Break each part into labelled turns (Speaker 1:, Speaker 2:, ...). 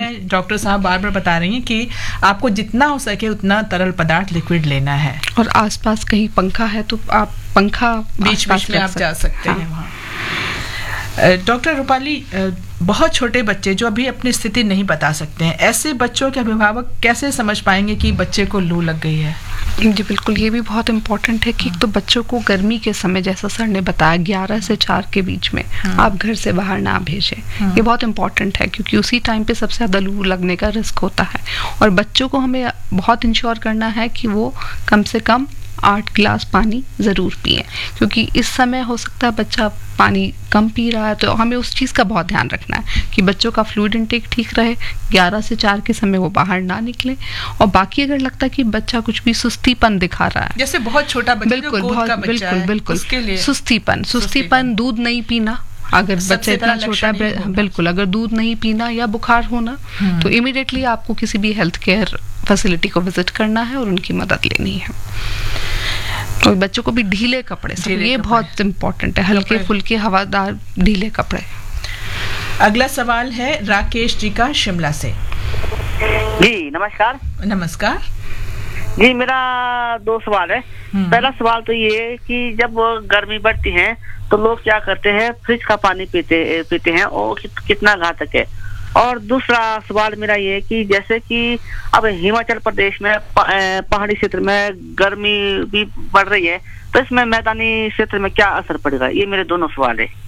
Speaker 1: हैं, डॉक्टर साहब बार बार बता रही हैं कि आपको जितना हो सके उतना तरल पदार्थ लिक्विड लेना है,
Speaker 2: और आसपास कहीं पंखा है तो आप पंखा
Speaker 1: बीच बीच में आप जा सकते हैं वहाँ। डॉक्टर रूपाली, बहुत छोटे बच्चे जो अभी अपनी स्थिति नहीं बता सकते हैं, ऐसे बच्चों के अभिभावक कैसे समझ पाएंगे कि बच्चे को लू लग गई है?
Speaker 2: जी बिल्कुल, ये भी बहुत इम्पोर्टेंट है कि तो बच्चों को गर्मी के समय, जैसा सर ने बताया, 11 से 4 के बीच में आप घर से बाहर ना भेजें। ये बहुत इम्पोर्टेंट है क्योंकि उसी टाइम पे सबसे ज़्यादा लू लगने का रिस्क होता है। और बच्चों को हमें बहुत इंश्योर करना है कि वो कम से कम 8 गिलास पानी ज़रूर पिए, क्योंकि इस समय हो सकता है बच्चा पानी कम पी रहा है, तो हमें उस चीज़ का बहुत ध्यान रखना है कि बच्चों का फ्लूइड इनटेक ठीक रहे, 11 से 4 के समय वो बाहर ना निकले। और बाकी अगर लगता है कि बच्चा कुछ भी सुस्तीपन दिखा रहा है,
Speaker 1: जैसे बहुत छोटा बच्चा,
Speaker 2: बिल्कुल बिल्कुल
Speaker 1: उसके लिए
Speaker 2: सुस्तीपन, दूध नहीं पीना, अगर बच्चा इतना छोटा है, बिल्कुल अगर दूध नहीं पीना या बुखार होना, तो इमीडिएटली आपको किसी भी हेल्थ केयर फैसिलिटी को विजिट करना है और उनकी मदद लेनी है। और बच्चों को भी ढीले कपड़े, ये बहुत इम्पोर्टेंट है, हल्के फुल्के हवादार ढीले कपड़े।
Speaker 1: अगला सवाल है राकेश जी का, शिमला से।
Speaker 3: जी नमस्कार।
Speaker 1: नमस्कार
Speaker 3: जी, मेरा 2 सवाल है। पहला सवाल तो ये है कि जब गर्मी बढ़ती है तो लोग क्या करते हैं, फ्रिज का पानी पीते हैं, और कितना घातक है। और दूसरा सवाल मेरा ये है कि जैसे कि अब हिमाचल प्रदेश में पहाड़ी क्षेत्र में गर्मी भी बढ़ रही है, तो इसमें मैदानी क्षेत्र में क्या असर पड़ेगा? ये मेरे दोनों सवाल है।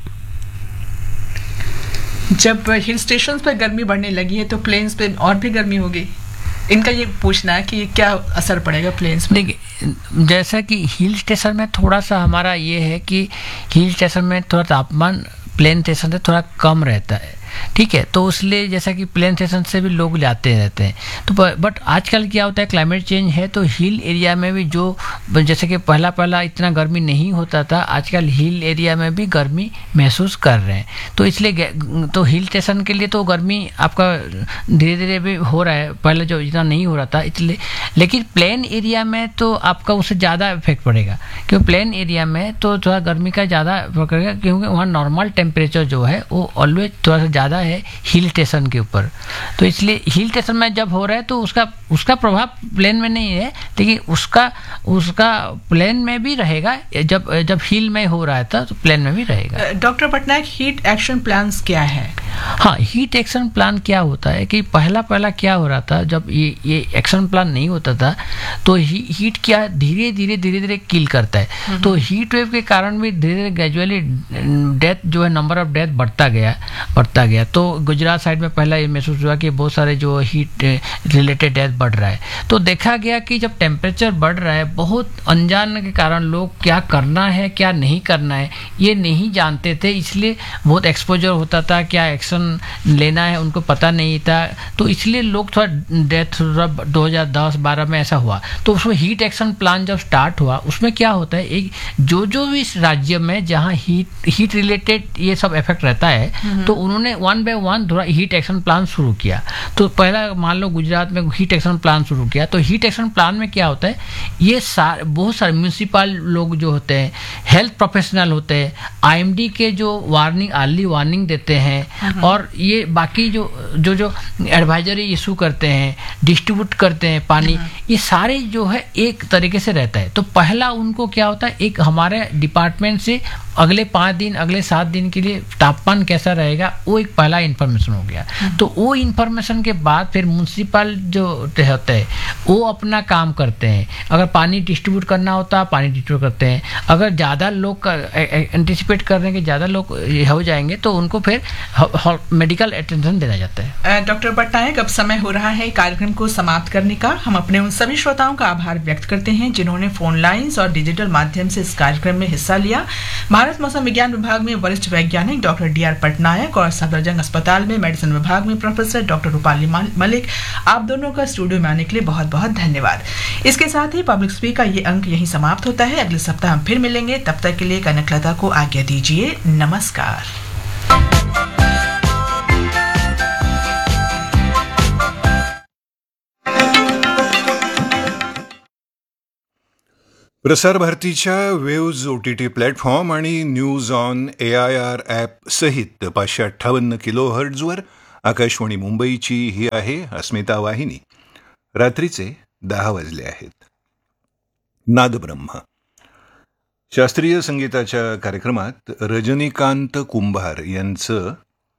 Speaker 1: जब हिल स्टेशन पर गर्मी बढ़ने लगी है तो प्लेन्स पे और भी गर्मी होगी, इनका ये पूछना है कि क्या असर पड़ेगा प्लेन्स पे।
Speaker 4: देखिए, जैसा कि हिल स्टेशन में थोड़ा सा हमारा ये है कि हिल स्टेशन में थोड़ा तापमान प्लेन स्टेशन से थोड़ा कम रहता है, ठीक है, तो इसलिए जैसा कि प्लेन स्टेशन से भी लोग जाते रहते हैं, तो बट आजकल क्या होता है, क्लाइमेट चेंज है, तो हिल एरिया में भी जो जैसे कि पहला इतना गर्मी नहीं होता था, आजकल हिल एरिया में भी गर्मी महसूस कर रहे हैं, तो इसलिए तो हिल स्टेशन के लिए तो गर्मी आपका धीरे धीरे भी हो रहा है, पहले जो इतना नहीं हो रहा था इसलिए। लेकिन प्लेन एरिया में तो आपका उससे ज़्यादा इफेक्ट पड़ेगा, क्योंकि प्लेन एरिया में तो थोड़ा गर्मी का ज़्यादा इफेक्ट पड़ेगा, क्योंकि वहाँ नॉर्मल टेम्परेचर जो है वो ऑलवेज थोड़ा सा ज़्यादा है हिल स्टेशन के ऊपर, तो इसलिए हिल स्टेशन में जब हो रहा है तो उसका प्रभाव प्लेन में नहीं है, लेकिन उसका प्लेन में भी रहेगा। जब हिल में हो रहा था तो प्लेन में भी रहेगा।
Speaker 1: Doctor Patnaik, heat action plans क्या है?
Speaker 4: हाँ, हीट एक्शन प्लान क्या होता है कि पहला क्या हो रहा था, जब ये एक्शन प्लान नहीं होता था तो हीट क्या धीरे धीरे किल करता है, तो हीट वेव के कारण भी धीरे धीरे ग्रेजुअली डेथ जो है, नंबर ऑफ डेथ बढ़ता गया। तो गुजरात साइड में पहला ये महसूस हुआ कि बहुत सारे जो हीट रिलेटेड डेथ बढ़ रहा है, तो देखा गया कि जब टेम्परेचर बढ़ रहा है, बहुत अनजान के कारण लोग क्या करना है क्या नहीं करना है ये नहीं जानते थे, इसलिए बहुत एक्सपोजर होता था, क्या एक्शन लेना है उनको पता नहीं था, तो इसलिए लोग थोड़ा डेथ 2010-12 में ऐसा हुआ। तो उसमें हीट एक्शन प्लान जब स्टार्ट हुआ, उसमें क्या होता है, एक जो भी इस राज्य में जहाँ हीट रिलेटेड ये सब इफेक्ट रहता है, तो उन्होंने 1 by 1 थोड़ा हीट एक्शन प्लान शुरू किया। तो पहला मान लो गुजरात में हीट एक्शन प्लान शुरू किया, तो हीट एक्शन प्लान में क्या होता है, ये बहुत सारे म्यूनिसिपल लोग जो होते हैं, हेल्थ प्रोफेशनल होते हैं, IMD के जो अर्ली वार्निंग देते हैं, और ये बाकी जो एडवाइजरी इशू करते हैं, डिस्ट्रीब्यूट करते हैं पानी, ये सारे जो है एक तरीके से रहता है। तो पहला उनको क्या होता है, एक हमारे डिपार्टमेंट से अगले 5 दिन अगले 7 दिन के लिए तापमान कैसा रहेगा, वो एक पहला इन्फॉर्मेशन हो गया। तो वो इन्फॉर्मेशन के बाद फिर म्यूनसिपल जो होते हैं वो अपना काम करते हैं, अगर पानी डिस्ट्रीब्यूट करना होता है पानी डिस्ट्रीब्यूट करते हैं, अगर ज़्यादा लोग एंटिसिपेट कर रहे हैं कि ज़्यादा लोग हो जाएंगे तो उनको फिर मेडिकल अटेंशन देना जाता है।
Speaker 1: डॉक्टर पटनायक, अब समय हो रहा है कार्यक्रम को समाप्त करने का। हम अपने उन सभी श्रोताओं का आभार व्यक्त करते हैं जिन्होंने फोन लाइन्स और डिजिटल माध्यम से इस कार्यक्रम में हिस्सा लिया। भारत मौसम विज्ञान विभाग में वरिष्ठ वैज्ञानिक डॉक्टर DR पटनायक और सफदरजंग अस्पताल में मेडिसिन विभाग में प्रोफेसर डॉक्टर रूपाली मलिक, आप दोनों का स्टूडियो में आने के लिए बहुत बहुत धन्यवाद। इसके साथ ही पब्लिक स्पीक का ये अंक यहीं समाप्त होता है। अगले सप्ताह हम फिर मिलेंगे, तब तक के लिए कनकलता को आज्ञा दीजिए। नमस्कार।
Speaker 5: प्रसार भारतीच्या वेव्ज OTT प्लॅटफॉर्म आणि न्यूज ऑन AIR ॲप सहित 558 किलोहर्ट्झवर आकाशवाणी मुंबईची ही आहे अस्मिता वाहिनी. रात्रीचे 10 वाजले आहेत. नादब्रह्म शास्त्रीय संगीताच्या कार्यक्रमात रजनीकांत कुंभार यांचं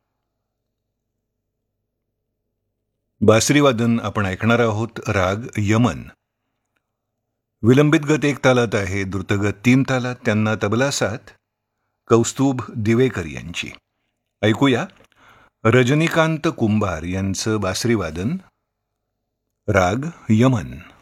Speaker 5: बासरीवादन आपण ऐकणार आहोत. राग यमन. विलंबित गत 1 तालात आहे, द्रुतगत 3 तालात. त्यांना तबला साथ कौस्तुभ दिवेकर यांची. ऐकूया रजनीकांत कुंभार यांचं बासरीवादन, राग यमन.